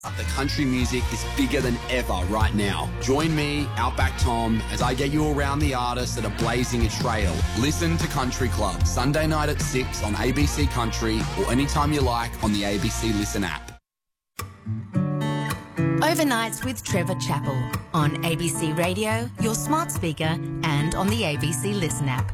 The country music is bigger than ever right now. Join me, Outback Tom, as I get you around the artists that are blazing a trail. Listen to Country Club, Sunday night at 6 on ABC Country or anytime you like on the ABC Listen app. Overnights with Trevor Chappell on ABC Radio, your smart speaker and on the ABC Listen app.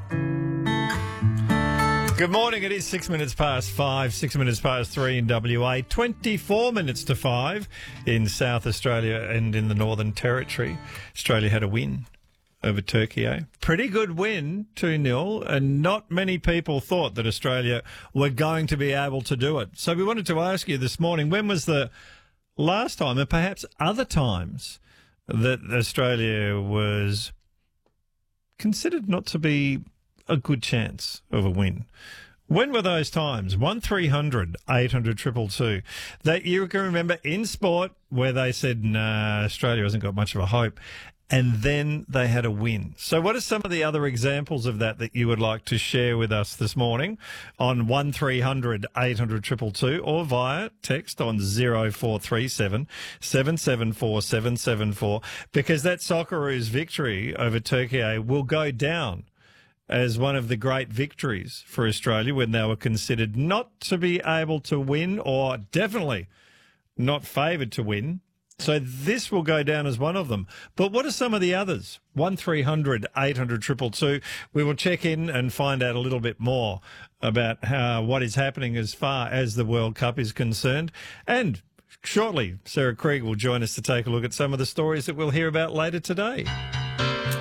Good morning. It is 6 minutes past 5, 6 minutes past 3 in WA, 24 minutes to 5 in South Australia and in the Northern Territory. Australia had a win over Turkey, eh? Pretty good win, 2-0, and not many people thought that Australia were going to be able to do it. So we wanted to ask you this morning, when was the last time, and perhaps other times, that Australia was considered not to be a good chance of a win? When were those times? 1300 800 222. That you can remember in sport where they said, nah, Australia hasn't got much of a hope. And then they had a win. So what are some of the other examples of that you would like to share with us this morning on 1300 800 222 or via text on 0437 774 774, because that Socceroos victory over Turkey will go down as one of the great victories for Australia when they were considered not to be able to win, or definitely not favoured to win. So this will go down as one of them. But what are some of the others? 1300 800 222. We will check in and find out a little bit more about what is happening as far as the World Cup is concerned. And shortly, Sarah Krieg will join us to take a look at some of the stories that we'll hear about later today.